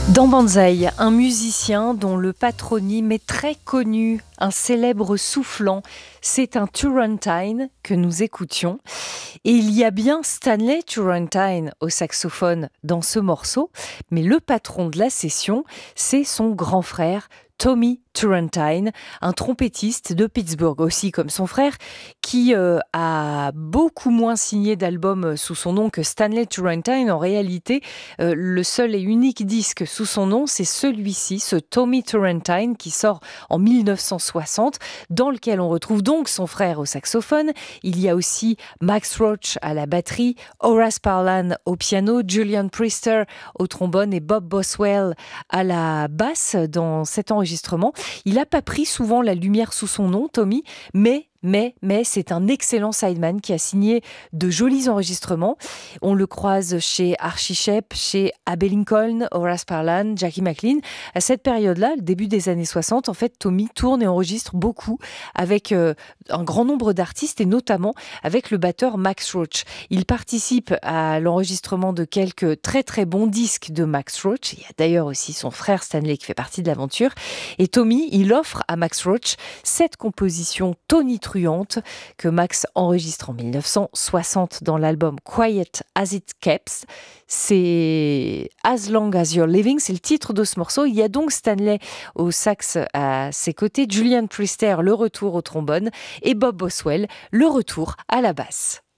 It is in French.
Dans Banzai, un musicien dont le patronyme est très connu, un célèbre soufflant, c'est un Turrentine que nous écoutions. Et il y a bien Stanley Turrentine au saxophone dans ce morceau, mais le patron de la session, c'est son grand frère, Tommy Turrentine, un trompettiste de Pittsburgh aussi comme son frère, qui a beaucoup moins signé d'albums sous son nom que Stanley Turrentine. En réalité, le seul et unique disque sous son nom, c'est celui-ci, ce Tommy Turrentine, qui sort en 1960, dans lequel on retrouve donc son frère au saxophone. Il y a aussi Max Roach à la batterie, Horace Parlan au piano, Julian Priester au trombone et Bob Boswell à la basse dans cet enregistrement. Il n'a pas pris souvent la lumière sous son nom, Tommy, mais c'est un excellent sideman qui a signé de jolis enregistrements. On le croise chez Archie Shepp, chez Abbey Lincoln, Horace Parlan, Jackie McLean. À cette période-là, le début des années 60, en fait, Tommy tourne et enregistre beaucoup avec un grand nombre d'artistes et notamment avec le batteur Max Roach. Il participe à l'enregistrement de quelques très très bons disques de Max Roach. Il y a d'ailleurs aussi son frère Stanley qui fait partie de l'aventure. Et Tommy, il offre à Max Roach cette composition tonitruante que Max enregistre en 1960 dans l'album Quiet as It Keeps. C'est As Long as You're Living, c'est le titre de ce morceau. Il y a donc Stanley au sax à ses côtés, Julian Priester, le retour au trombone, et Bob Boswell, le retour à la basse.